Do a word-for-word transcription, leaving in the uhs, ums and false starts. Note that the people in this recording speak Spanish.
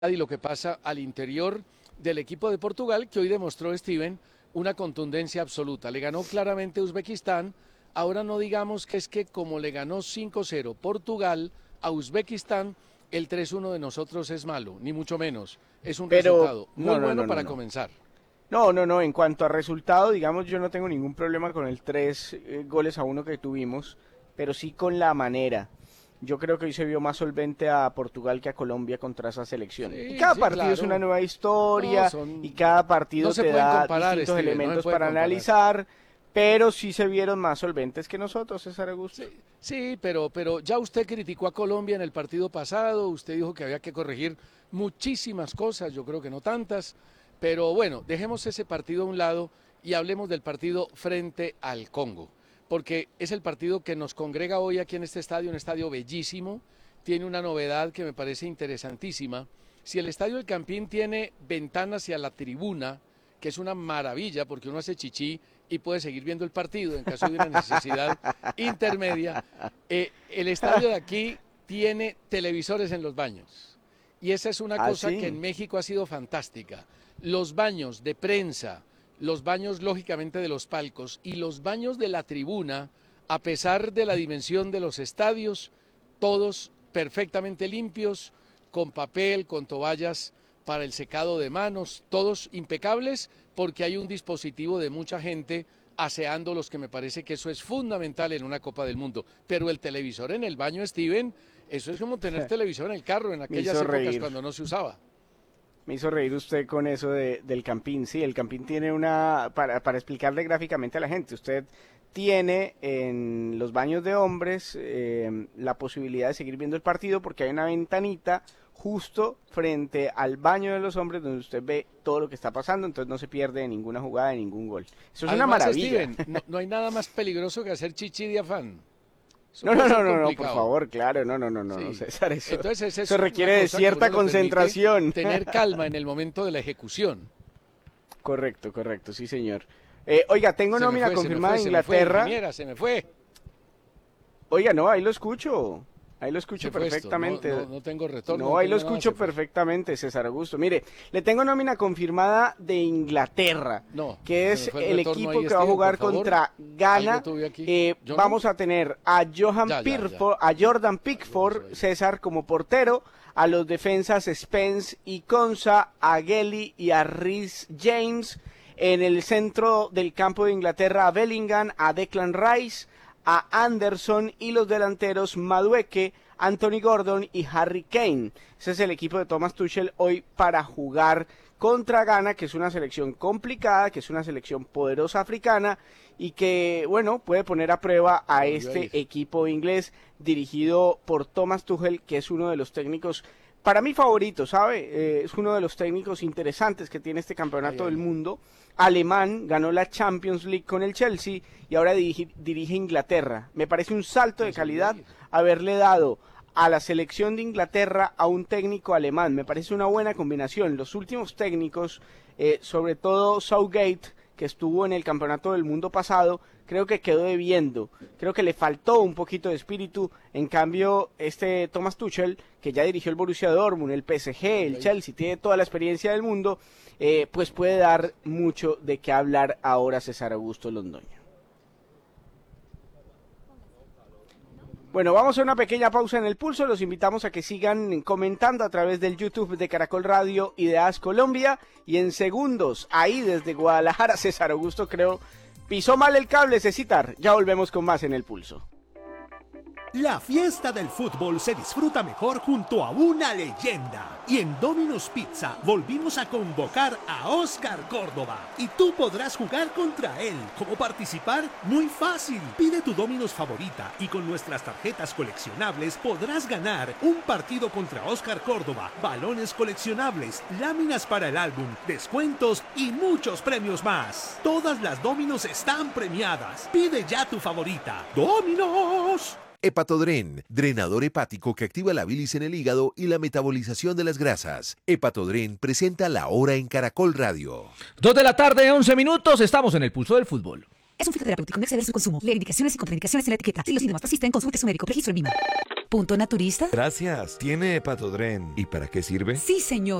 y lo que pasa al interior del equipo de Portugal, que hoy demostró Steven una contundencia absoluta. Le ganó claramente Uzbekistán. Ahora no digamos que es que como le ganó cinco cero Portugal a Uzbekistán, el tres uno de nosotros es malo, ni mucho menos. Es un Pero, resultado muy no, no, bueno no, no, para no. comenzar. No, no, no, en cuanto a resultado, digamos, yo no tengo ningún problema con el tres eh, goles a uno que tuvimos, pero sí con la manera. Yo creo que hoy se vio más solvente a Portugal que a Colombia contra esa selección. Y Sí, cada sí, partido es una claro. nueva No, historia y son... cada No partido se te pueden da comparar, distintos Steven, no se elementos puede para comparar. analizar, pero sí se vieron más solventes que nosotros, César Augusto. Sí, sí, pero, pero ya usted criticó a Colombia en el partido pasado, usted dijo que había que corregir muchísimas cosas, yo creo que no tantas, pero bueno, dejemos ese partido a un lado y hablemos del partido frente al Congo, porque es el partido que nos congrega hoy aquí en este estadio, un estadio bellísimo, tiene una novedad que me parece interesantísima. Si el estadio del Campín tiene ventanas hacia la tribuna, que es una maravilla porque uno hace chichi y puede seguir viendo el partido en caso de una necesidad intermedia. Eh, el estadio de aquí tiene televisores en los baños y esa es una Ah, cosa que sí. en México ha sido fantástica. Los baños de prensa, los baños lógicamente de los palcos y los baños de la tribuna, a pesar de la dimensión de los estadios, todos perfectamente limpios, con papel, con toallas para el secado de manos, todos impecables, porque hay un dispositivo de mucha gente aseándolos, que me parece que eso es fundamental en una Copa del Mundo. Pero el televisor en el baño, Steven, eso es como tener televisor en el carro en Me aquellas hizo épocas reír. cuando no se usaba. Me hizo reír usted con eso de, del Campín. Sí, el Campín tiene una, para, para explicarle gráficamente a la gente, usted tiene en los baños de hombres eh, la posibilidad de seguir viendo el partido porque hay una ventanita justo frente al baño de los hombres donde usted ve todo lo que está pasando, entonces no se pierde ninguna jugada, de ningún gol. Eso es una Además, maravilla. Steven, no, no hay nada más peligroso que hacer chichi de afán. Eso No, no, puede no, ser no, no, por complicado. favor, claro, no, no, no, no, no, Sí. César, eso, Entonces, esa eso es una requiere de cosa que a uno cierta le permite concentración. tener calma en el momento de la ejecución. Correcto, correcto, sí, señor. Eh, oiga, tengo Se me nómina fue, se me confirmada fue, de se me fue, Inglaterra. ingeniera, se me fue. Oiga, no, ahí lo escucho. Ahí lo Se escucho fue esto, no, perfectamente. no, no tengo retorno, No, no ahí lo tengo nada, escucho se fue. perfectamente, César Augusto. Mire, le tengo nómina confirmada de Inglaterra, No, que se me es fue el el retorno equipo ahí, que va a Steven, por jugar favor. contra Algo Ghana. tuve aquí. Eh, ¿Yo no? vamos a tener a Johan Ya, ya, ya. Pickford, a Jordan Algo Pickford, pasó ahí. César como portero, a los defensas Spence y Konsa, a Gelly y a Rhys James. En el centro del campo de Inglaterra a Bellingham, a Declan Rice, a Anderson y los delanteros Madueke, Anthony Gordon y Harry Kane. Ese es el equipo de Thomas Tuchel hoy para jugar contra Ghana, que es una selección complicada, que es una selección poderosa africana y que, bueno, puede poner a prueba a Volvió a este ir. equipo inglés dirigido por Thomas Tuchel, que es uno de los técnicos, para mí favorito, ¿sabe? Eh, es uno de los técnicos interesantes que tiene este Ay, campeonato del ay. mundo. Alemán, ganó la Champions League con el Chelsea y ahora dirige, dirige Inglaterra. Me parece un salto de Se volvió a calidad ir. haberle dado a la selección de Inglaterra a un técnico alemán. Me parece una buena combinación. Los últimos técnicos, eh, sobre todo Southgate, que estuvo en el campeonato del mundo pasado, creo que quedó debiendo. Creo que le faltó un poquito de espíritu. En cambio, este Thomas Tuchel, que ya dirigió el Borussia Dortmund, el P S G, el Chelsea, tiene toda la experiencia del mundo, eh, pues puede dar mucho de qué hablar ahora César Augusto Londoño. Bueno, vamos a una pequeña pausa en el pulso. Los invitamos a que sigan comentando a través del YouTube de Caracol Radio y de A S Colombia. Y en segundos, ahí desde Guadalajara, César Augusto creo pisó mal el cable, Cecitar. Ya volvemos con más en el pulso. La fiesta del fútbol se disfruta mejor junto a una leyenda. Y en Domino's Pizza volvimos a convocar a Oscar Córdoba. Y tú podrás jugar contra él. ¿Cómo participar? Muy fácil. Pide tu Domino's favorita y con nuestras tarjetas coleccionables podrás ganar un partido contra Oscar Córdoba, balones coleccionables, láminas para el álbum, descuentos y muchos premios más. Todas las Domino's están premiadas. Pide ya tu favorita. ¡Domino's! Hepatodren, drenador hepático que activa la bilis en el hígado y la metabolización de las grasas. Hepatodren presenta La Hora en Caracol Radio. Dos de la tarde, once minutos, estamos en el pulso del fútbol. Es un fitoterapéutico, no exceder su consumo. Leer indicaciones y contraindicaciones en la etiqueta. Si los síntomas persisten, consulte a su médico. Registro en Vima. ¿Punto naturista? Gracias. ¿Tiene Hepatodren? ¿Y para qué sirve? Sí, señor.